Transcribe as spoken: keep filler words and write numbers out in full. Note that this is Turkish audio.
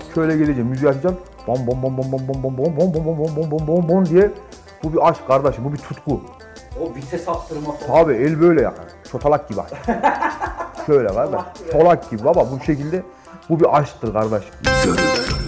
Şöyle geleceğim, müziği açacağım. Bom bom bom bom bom bom bom bom bom bom bom bom bom bom bom diye. Bu bir aşk kardeşim, bu bir tutku. O vites attırma falan. Tabi el böyle yakar. Çotalak gibi. Şöyle kardeş. Çolak gibi baba, bu şekilde bu bir aşktır kardeş. Görür.